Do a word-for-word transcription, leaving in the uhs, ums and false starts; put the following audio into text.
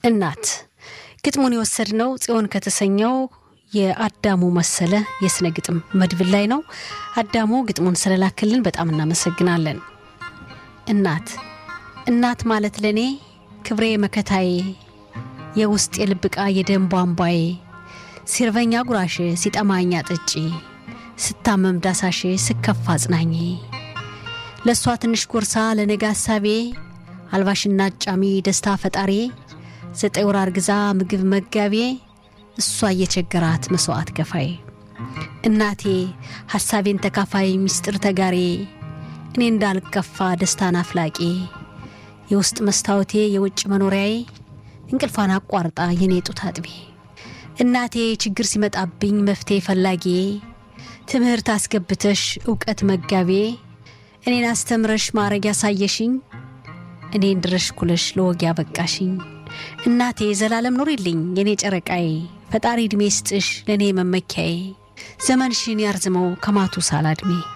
እናት ግጥሙን የወሰድነው ጽዮን ከተሰኘው የአዳሙ መሰለ የስነ ግጥም መድብል ላይ ነው። አዳሙ ግጥሙን ስለላከልን በጣም እናመሰግናለን። እናት እናት ማለት ለኔ ክብሬ መከታዬ የውስጥ የልብቃ የደም ቧንቧዬ ሲርበኛ ጉራሽ ሲጠማኛ ጥጪ ስታመም ዳሳሽ ስከፋ አጽናኝ ለሷ ትንሽ ጎርሳ ለነጋ ሐሳቤ አልባሽና ጫሚ ደስታ ፈጣሪ ዘጠኝ ወር አርግዛ ምግብ መጋቤ እሷ እየቸገራት መስዋዕት ከፋይ እናቴ ሐሳቤን ተካፋይ ሚስጥር ተጋሪ እኔ እንዳልከፋ ደስታና አፍላቂ የውስጥ መስታወቴ የውጭ መኖሪያዬ እንቅልፋን አቋርጣ የኔ ጡት አጥቢ እናቴ ችግር ሲመጣብኝ መፍትሄ ፈላጊ ትምህርት አስገብተሽ ዕውቀት መጋቤ እኔን አስተምረሽ ማረግ ያሳየሽኝ እኔን ድረሽ ኩለሽ ለወግ ያበቃሽኝ እናቴ ዘላለም ኑሪልኝ የኔ ጨረቃዬ ፈጣሪ እድሜ ይስጥሽ ለኔ መመኪያዬ ዘመንሽን ያርዝመው ከማቱ ሳላድሜ